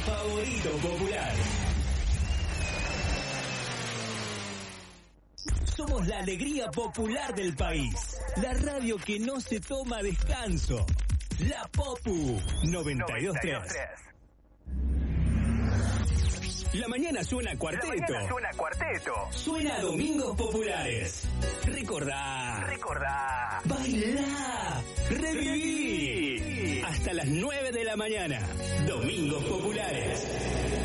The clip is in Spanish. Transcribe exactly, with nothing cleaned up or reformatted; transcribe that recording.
favorito popular. Somos la alegría popular del país. La radio que no se toma descanso. La Popu noventa y dos punto tres. La mañana suena cuarteto. La mañana suena cuarteto. Suena Domingos Populares. Recordá. Recordá. Bailá. Reviví. Hasta las nueve de la mañana. Domingos Populares.